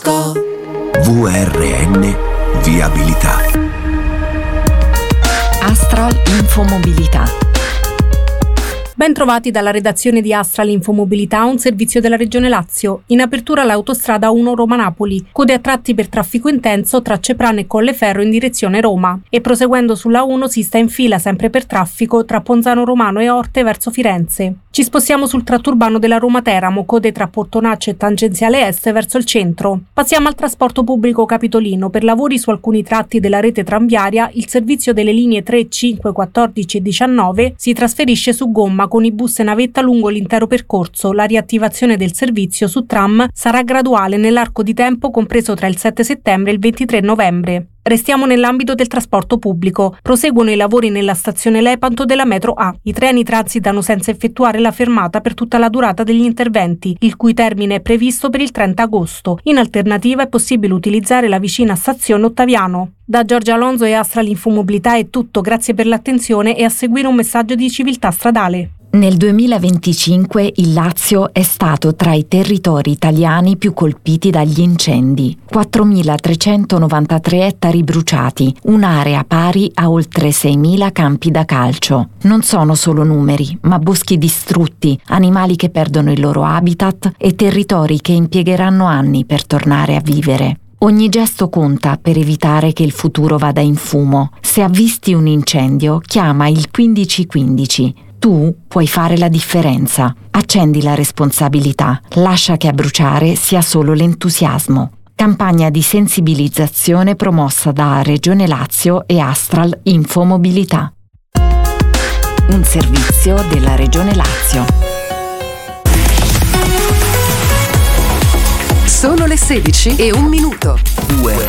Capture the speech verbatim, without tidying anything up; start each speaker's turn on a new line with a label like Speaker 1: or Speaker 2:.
Speaker 1: tutto. V R N Viabilità.
Speaker 2: Astral Infomobilità.
Speaker 3: Ben trovati dalla redazione di Astral Infomobilità, un servizio della Regione Lazio. In apertura l'autostrada uno Roma-Napoli, code a tratti per traffico intenso tra Ceprano e Colleferro in direzione Roma. E proseguendo sulla uno si sta in fila sempre per traffico tra Ponzano Romano e Orte verso Firenze. Ci spostiamo sul tratto urbano della Roma-Teramo, code tra Portonaccio e tangenziale est verso il centro. Passiamo al trasporto pubblico capitolino. Per lavori su alcuni tratti della rete tranviaria, il servizio delle linee tre, cinque, quattordici e diciannove si trasferisce su gomma con i bus e navetta lungo l'intero percorso. La riattivazione del servizio su tram sarà graduale nell'arco di tempo compreso tra il sette settembre e il ventitré novembre. Restiamo nell'ambito del trasporto pubblico. Proseguono i lavori nella stazione Lepanto della metro A. I treni transitano senza effettuare la fermata per tutta la durata degli interventi, il cui termine è previsto per il trenta agosto. In alternativa è possibile utilizzare la vicina stazione Ottaviano. Da Giorgia Alonso e Astral Infomobilità è tutto, grazie per l'attenzione e a seguire un messaggio di civiltà stradale.
Speaker 2: Nel duemilaventicinque il Lazio è stato tra i territori italiani più colpiti dagli incendi. quattromilatrecentonovantatré ettari bruciati, un'area pari a oltre seimila campi da calcio. Non sono solo numeri, ma boschi distrutti, animali che perdono il loro habitat e territori che impiegheranno anni per tornare a vivere. Ogni gesto conta per evitare che il futuro vada in fumo. Se avvisti un incendio, chiama il quindici quindici. Tu puoi fare la differenza. Accendi la responsabilità. Lascia che a bruciare sia solo l'entusiasmo. Campagna di sensibilizzazione promossa da Regione Lazio e Astral Infomobilità. Un servizio della Regione Lazio.
Speaker 4: Sono le sedici e un minuto.
Speaker 1: V R